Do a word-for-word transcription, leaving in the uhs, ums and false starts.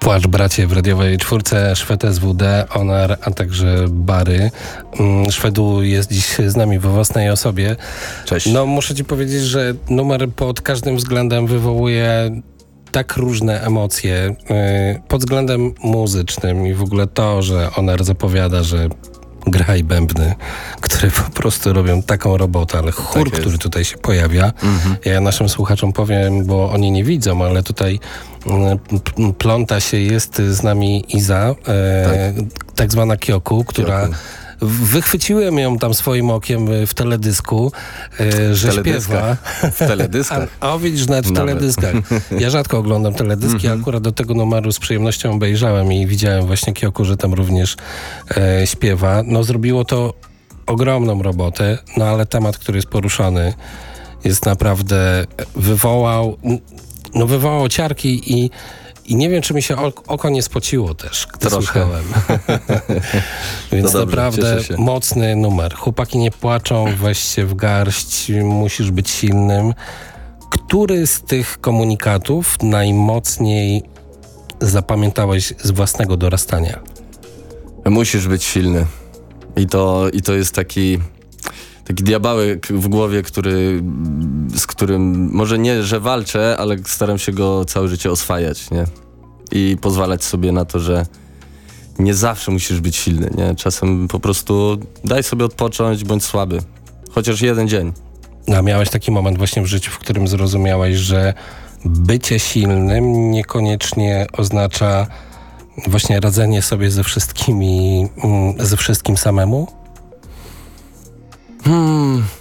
Płacz bracie w radiowej czwórce, Szwed S W D, Onar, a także Bary. Szwedu jest dziś z nami we własnej osobie. Cześć. No muszę ci powiedzieć, że numer pod każdym względem wywołuje tak różne emocje. Pod względem muzycznym i w ogóle to, że Onar zapowiada, że graj bębny, które po prostu robią taką robotę, ale chór, tak który tutaj się pojawia, mhm. ja naszym słuchaczom powiem, bo oni nie widzą, ale tutaj p- pląta się, jest z nami Iza, e, tak. tak zwana Kioku, która Kioku. Wychwyciłem ją tam swoim okiem w teledysku, e, że śpiewa. W teledyskach? A, a widzisz, nawet w nawet. teledyskach. Ja rzadko oglądam teledyski, mm-hmm. akurat do tego numeru z przyjemnością obejrzałem i widziałem właśnie Kioku, że tam również e, śpiewa. No zrobiło to ogromną robotę, no ale temat, który jest poruszany, jest naprawdę, wywołał, no wywołał ciarki i I nie wiem, czy mi się oko nie spociło też, gdy Troszkę. słuchałem. Więc no dobrze, naprawdę mocny numer. Chłopaki nie płaczą, weź się w garść, musisz być silnym. Który z tych komunikatów najmocniej zapamiętałeś z własnego dorastania? Musisz być silny. I to, i to jest taki... Taki diabełek w głowie, który, z którym może nie, że walczę, ale staram się go całe życie oswajać, nie? I pozwalać sobie na to, że nie zawsze musisz być silny, nie? Czasem po prostu daj sobie odpocząć, bądź słaby. Chociaż jeden dzień. A miałeś taki moment właśnie w życiu, w którym zrozumiałeś, że bycie silnym niekoniecznie oznacza właśnie radzenie sobie ze wszystkimi, ze wszystkim samemu? Hmm,